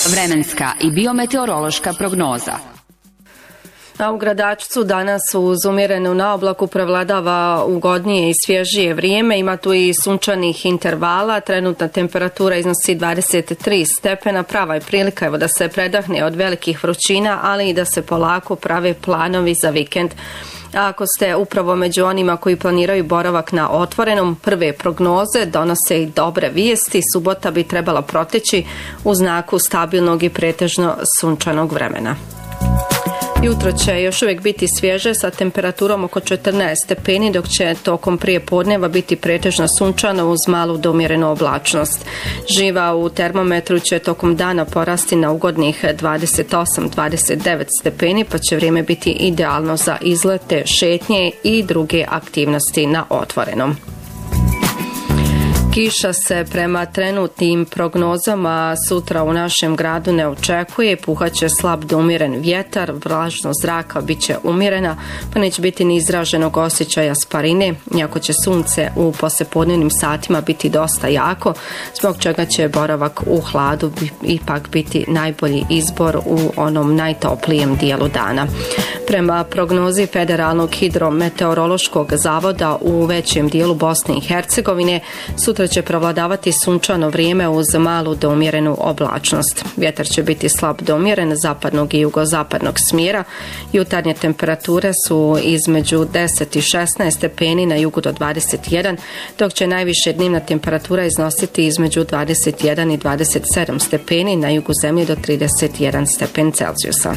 Vremenska i biometeorološka prognoza. A u Gradačcu danas uz umjerenu naoblaku prevladava ugodnije i svježije vrijeme. Ima tu i sunčanih intervala. Trenutna temperatura iznosi 23 stepena. Prava je prilika da se predahne od velikih vrućina, ali i da se polako prave planovi za vikend. A ako ste upravo među onima koji planiraju boravak na otvorenom, prve prognoze donose i dobre vijesti. Subota bi trebala proteći u znaku stabilnog i pretežno sunčanog vremena. Jutro će još uvijek biti svježe sa temperaturom oko 14 stepeni, dok će tokom prijepodneva biti pretežno sunčano uz malu do umjerenu oblačnost. Živa u termometru će tokom dana porasti na ugodnih 28-29 stepeni, pa će vrijeme biti idealno za izlete, šetnje i druge aktivnosti na otvorenom. Kiša se prema trenutnim prognozama sutra u našem gradu ne očekuje, puhaće slab do umjeren vjetar, vlažnost zraka bit će umjerena, pa neće biti ni izraženog osjećaja sparine, iako će sunce u poslijepodnevnim satima biti dosta jako, zbog čega će boravak u hladu ipak biti najbolji izbor u onom najtoplijem dijelu dana. Prema prognozi Federalnog hidrometeorološkog zavoda u većem dijelu Bosne i Hercegovine, sutra će prevladavati sunčano vrijeme uz malu do umjerenu oblačnost. Vjetar će biti slab do umjeren zapadnog i jugozapadnog smjera. Jutarnje temperature su između 10 i 16 stepeni, na jugu do 21, dok će najviše dnevna temperatura iznositi između 21 i 27 stepeni, na jugu zemlje do 31 stepen Celzijusa.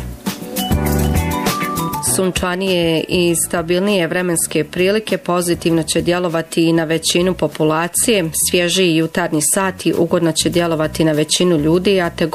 Sunčanije i stabilnije vremenske prilike pozitivno će djelovati i na većinu populacije. Svježiji jutarnji sati ugodno će djelovati na većinu ljudi, a tegoba